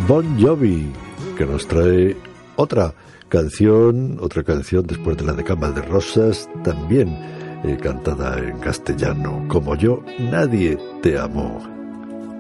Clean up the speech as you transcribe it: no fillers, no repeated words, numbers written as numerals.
Bon Jovi, que nos trae otra canción después de la de Cama de Rosas, también cantada en castellano, Como yo, nadie te amó.